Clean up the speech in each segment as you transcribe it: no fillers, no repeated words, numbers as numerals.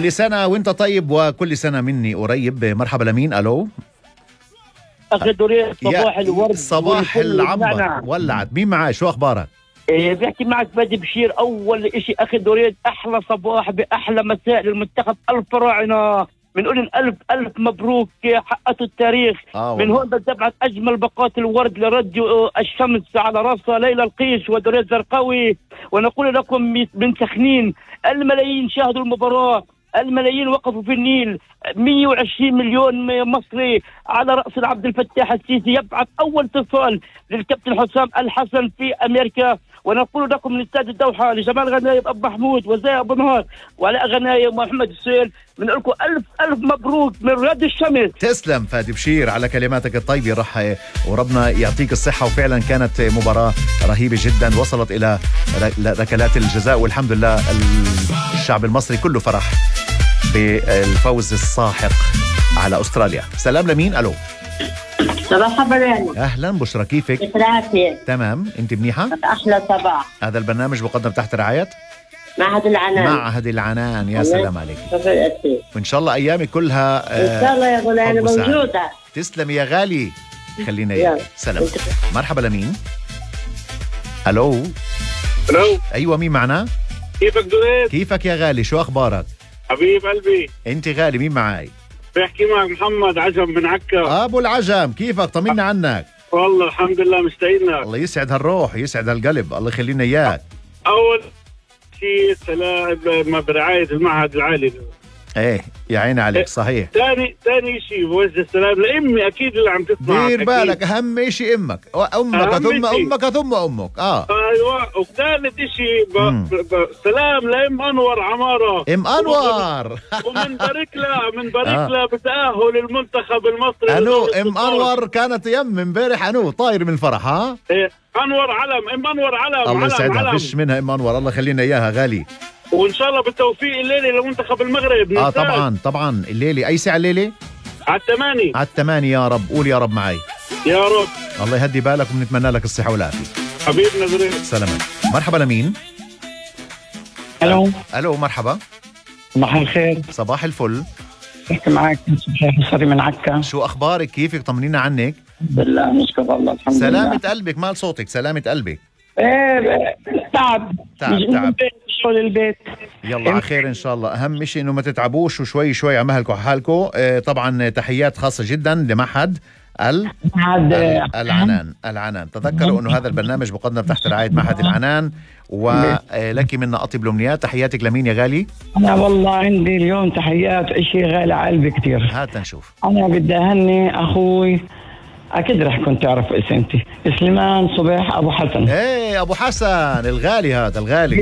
كل سنة وانت طيب وكل سنة مني قريب. مرحبا لمين؟ الو اخي دوريد، صباح الورد، صباح العنبر ولعت. مين معاي؟ شو اخبارك؟ بيحكي معك فادي بشير. اول اشي اخي دوريد، احلى صباح باحلى مساء للمنتخب الفراعنه. بنقول الف الف مبروك، حققتوا التاريخ. من هون بدي ابعث اجمل باقات الورد لرجو الشمس على راسها ليلى القيش ودوريد زرقاوي، ونقول لكم من سخنين الملايين شاهدوا المباراه، الملايين وقفوا في النيل، 120 مليون مصري على رأس عبد الفتاح السيسي. يبعث أول اتصال للكابتن حسام الحسن في أمريكا، ونقول لكم من استاد الدوحة لجمال غنايم أبو محمود وزي أبو نهار وعلاء غنايم ومحمد السيل، بنقول لكم ألف ألف مبروك من رياض الشمس. تسلم فادي بشير على كلماتك الطيبة، رح وربنا يعطيك الصحة. وفعلا كانت مباراة رهيبة جدا، وصلت إلى ركلات الجزاء، والحمد لله الشعب المصري كله فرح بالفوز الساحق على أستراليا. سلام لمين؟ ألو صباح الخير. أهلا بشرى، كيفك؟ بالعافية. تمام، أنت منيحة؟ أحلى صباح. هذا البرنامج مقدم تحت رعاية معهد العنان. معهد العنان. يا سلام عليك، وإن شاء الله أيامك كلها إن شاء الله يا غلاني موجودة. تسلمي يا غالي، خلينا إياك. سلام. مرحبا لمين؟ ألو أيوة، مين معنا؟ كيفك دوريد؟ كيفك يا غالي؟ شو أخبارك؟ حبيب قلبي. انت غالي. مين معاي؟ بحكي معك محمد عجم من عكا. ابو العجم، كيفك؟ طمنا عنك. والله الحمد لله مشتاقين لك. الله يسعد هالروح، يسعد هالقلب، الله يخلينا اياك. اول شيء سلام برعايه المعهد العالي. ايه يا عيني عليك، صحيح. ثاني شيء بوجه السلام لامي اكيد اللي عم تسمع. دير بالك، اهم شيء امك ثم امك ثم امك. ايوه. وثالث شيء سلام لام انور عماره. ام انور ومنبارك لها بتاهل المنتخب المصري. انو ام انور كانت يم امبارح، انو طاير من الفرح. إيه. انور علم، ام انور علم. الله يسعدها، فيش منها ام انور، الله يخلينا اياها غالي. وان شاء الله بالتوفيق الليله لمنتخب المغرب. طبعا الليله. اي ساعه الليله؟ على 8. على 8. يا رب، قول يا رب معي. يا رب. الله يهدي بالك، وبنتمنى لك الصحه والعافيه حبيبنا زرير. سلامات. مرحبا لمين؟ الو مرحبا. صباح الخير. صباح الفل. بحكي معك صباح الخير من عكا. شو اخبارك؟ كيفك؟ طمنينا عنك. بالله نشكر الله، الحمد لله. سلامة قلبك، مال صوتك. سلامة قلبك. ايه تعب شغل البيت. يلا على خير ان شاء الله. اهم شيء انه ما تتعبوش، وشوي شوي عم اهلكوا حالكم. طبعا تحيات خاصة جدا لمعهد العنان. تذكروا انه هذا البرنامج مقدم تحت رعاية معهد العنان، ولك منا اطيب الامنيات. تحياتك لمين يا غالي؟ انا والله عندي اليوم تحيات اشي غالي على قلبي كثير. هات نشوف. انا بدي اهني اخوي، اكيد رح كنت تعرف اسمتي، سليمان صبيح ابو حسن. ايه ابو حسن الغالي، هذا الغالي.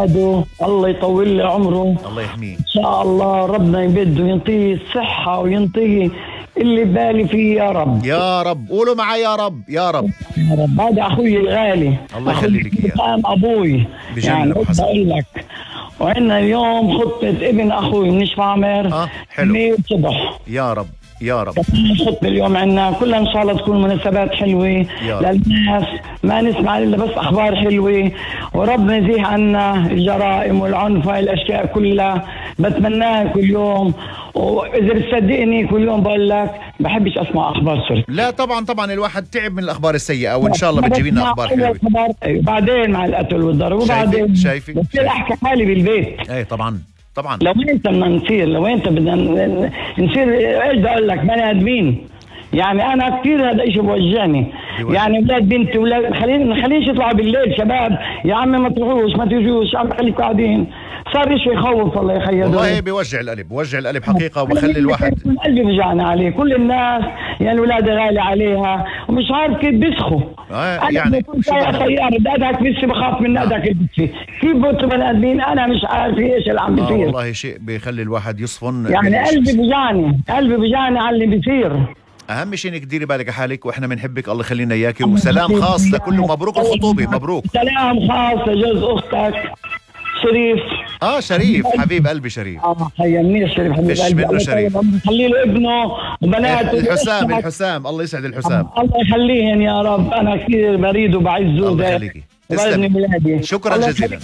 الله يطول له عمره، الله يحميه ان شاء الله. ربنا يبده وينطيه الصحه وينطيه اللي بالي فيه يا رب. يا رب، قولوا معي يا رب. يا رب. هذا اخوي الغالي، الله يخلي لك اياه. ابوي يعني بقول لك. وعندنا اليوم خطبه ابن اخوي من عامر. حلو. صبح. يا رب يا رب. الخطبه اليوم عندنا كلها ان شاء الله تكون مناسبات حلوه للناس، ما نسمع الا بس اخبار حلوه، وربنا يزيح عنا الجرائم والعنف، الاشياء كلها بتمناها كل يوم. واذا بتصدقني كل يوم بقول لك بحبش اسمع اخبار سوري. لا طبعا الواحد تعب من الاخبار السيئه، وان شاء الله بتجيب لنا اخبار حلوه. بعدين مع القتل والضرب، وبعدين شايفك بصير احكي حالي بالبيت. اي طبعا. لو انت بدنا نصير، لو انت بدنا نصير ايش بدي اقول لك، بني ادمين. يعني انا كثير هذا الشيء بوجعني. يعني اولاد بنتي اولاد خلينيش يطلعوا بالليل شباب، يا عمي ما تروحوش ما تجوش، عم خليكم قاعدين. صار شيء يخوف الله يخير. والله بيوجع القلب حقيقه، وبخلي الواحد قلبي بيوجعني عليه. كل الناس يعني الاولاد غالي عليها، ومش عارف كيف بيسخوا. يعني سيارة بدك بس بخاف من ندك البسي، كيف بنتوا بني ادمين؟ انا مش عارف ايش اللي عم بيصير. والله شيء بيخلي الواحد يصفن. يعني قلبي بيوجعني على اللي بيصير. اهم شيء انك تديري بالك حالك، واحنا بنحبك، الله يخلينا اياكي. وسلام خاص لكله، مبروك الخطوبه. مبروك. سلام خاص لجوز اختك شريف. شريف حبيب قلبي. شريف حيا شريف حبيب قلبي. منه شريف. خلي له ابنه وبناته. الحسام الله يسعد الحسام. الله يخليهم يا رب. انا كثير بريد وبعزه. الله يخليكي. تسلمي. شكرا جزيلا.